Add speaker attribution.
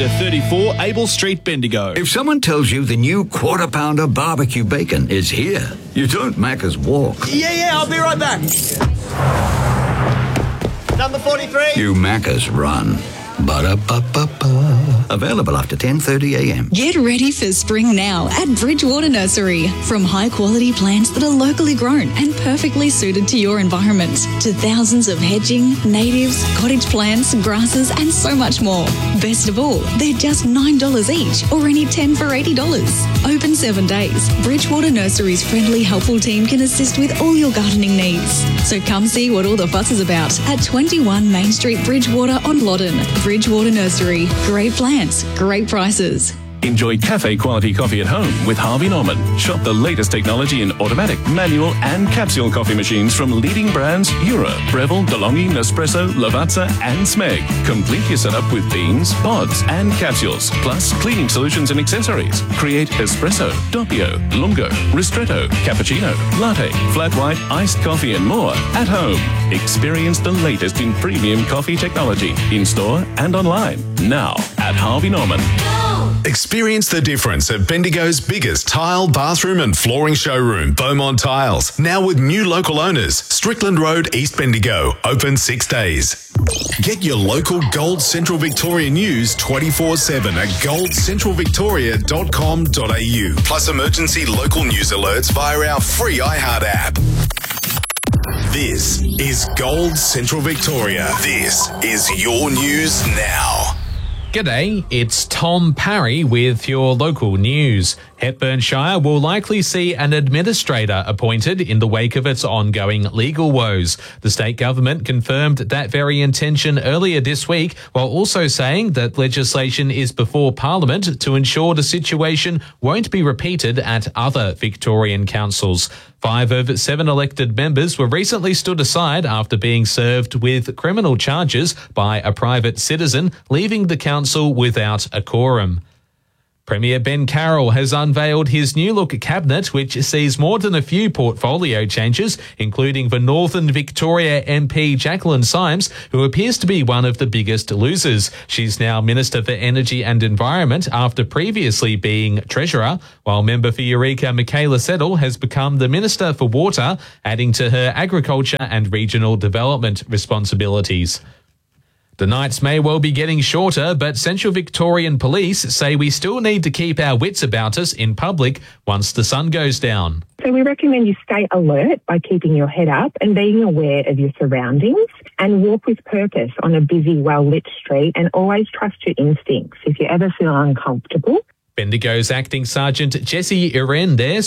Speaker 1: to 34 Abel Street, Bendigo.
Speaker 2: If someone tells you the new Quarter Pounder barbecue bacon is here, you don't Macca's walk.
Speaker 3: Yeah, I'll be right back. Number 43.
Speaker 2: You Macca's run. Ba-da-ba-ba-ba. Available after 10:30 a.m.
Speaker 4: Get ready for spring now at Bridgewater Nursery. From high-quality plants that are locally grown and perfectly suited to your environment, to thousands of hedging, natives, cottage plants, grasses, and so much more. Best of all, they're just $9 each, or any 10 for $80. Open 7 days. Bridgewater Nursery's friendly, helpful team can assist with all your gardening needs. So come see what all the fuss is about at 21 Main Street, Bridgewater on Loddon. Bridgewater Nursery. Great plants, great prices.
Speaker 5: Enjoy cafe-quality coffee at home with Harvey Norman. Shop the latest technology in automatic, manual and capsule coffee machines from leading brands Eura, Breville, DeLonghi, Nespresso, Lavazza and Smeg. Complete your setup with beans, pods and capsules, plus cleaning solutions and accessories. Create espresso, doppio, lungo, ristretto, cappuccino, latte, flat white, iced coffee and more at home. Experience the latest in premium coffee technology in-store and online. Now at Harvey Norman.
Speaker 6: Experience the difference at Bendigo's biggest tile, bathroom and flooring showroom, Beaumont Tiles. Now with new local owners, Strickland Road, East Bendigo. Open 6 days. Get your local Gold Central Victoria news 24/7 at goldcentralvictoria.com.au. Plus emergency local news alerts via our free iHeart app. This is Gold Central Victoria. This is your news now.
Speaker 7: G'day, it's Tom Parry with your local news. Hepburn Shire will likely see an administrator appointed in the wake of its ongoing legal woes. The state government confirmed that very intention earlier this week, while also saying that legislation is before Parliament to ensure the situation won't be repeated at other Victorian councils. 5 of 7 elected members were recently stood aside after being served with criminal charges by a private citizen, leaving the council without a quorum. Premier Ben Carroll has unveiled his new look cabinet, which sees more than a few portfolio changes, including the Northern Victoria MP Jacqueline Symes, who appears to be one of the biggest losers. She's now Minister for Energy and Environment after previously being Treasurer, while member for Eureka Michaela Settle has become the Minister for Water, adding to her agriculture and regional development responsibilities. The nights may well be getting shorter, but Central Victorian Police say we still need to keep our wits about us in public once the sun goes down.
Speaker 8: So we recommend you stay alert by keeping your head up and being aware of your surroundings, and walk with purpose on a busy, well-lit street, and always trust your instincts if you ever feel uncomfortable.
Speaker 7: Bendigo's Acting Sergeant Jessie Iren there